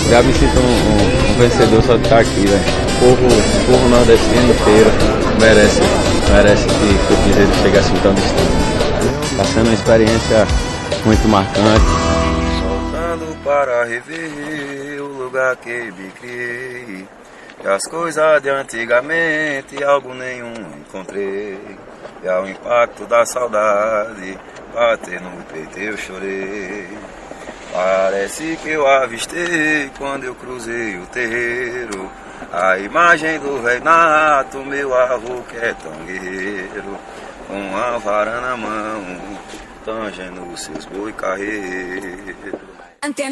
Já me sinto um vencedor só de estar aqui, velho. O povo nordestino inteiro merece que o Piseiro chegue assim tão distante. Está sendo uma experiência muito marcante. Voltando para rever o lugar que me criei, e as coisas de antigamente algo nenhum encontrei. E ao impacto da saudade bater no peito eu chorei. Parece que eu avistei quando eu cruzei o terreiro a imagem do Renato, meu avô que é tão guerreiro, com a vara na mão, tangendo os seus boi carreiros.